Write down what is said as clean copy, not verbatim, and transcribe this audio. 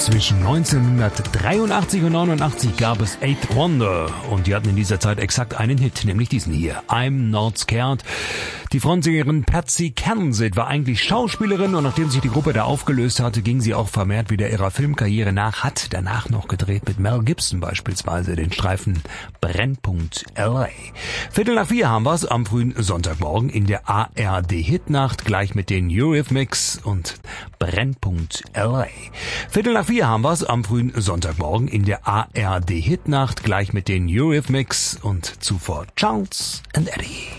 Zwischen 1983 und 89 gab es Eighth Wonder und die hatten in dieser Zeit exakt einen Hit, nämlich diesen hier, I'm Not Scared. Die Frontsängerin Patsy Kensit war eigentlich Schauspielerin und nachdem sich die Gruppe da aufgelöst hatte, ging sie auch vermehrt wieder ihrer Filmkarriere nach, hat danach noch gedreht mit Mel Gibson beispielsweise den Streifen Brennpunkt LA. 3:15 haben wir's am frühen Sonntagmorgen in der ARD Hitnacht, gleich mit den Eurythmics und Brennpunkt LA. 3:15 haben wir's am frühen Sonntagmorgen in der ARD Hitnacht, gleich mit den Eurythmics und zuvor Charles and Eddie.